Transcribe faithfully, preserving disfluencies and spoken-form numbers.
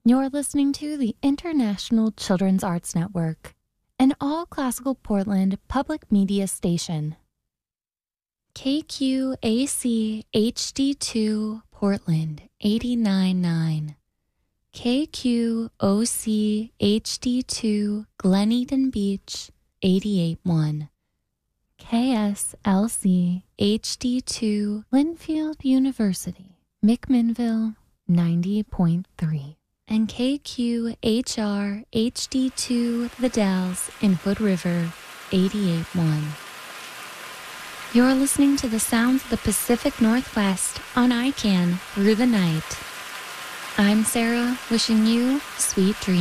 You're listening to the International Children's Arts Network, an all-classical Portland public media station. K Q A C H D two Portland eighty-nine point nine. K Q O C H D two Glen Eden Beach eighty-eight point one. K S L C H D two Linfield University, McMinnville ninety point three. And K Q H R H D two The Dalles in Hood River eighty-eight point one. You're listening to the sounds of the Pacific Northwest on I C A N Through the Night. I'm Sarah, wishing you sweet dreams.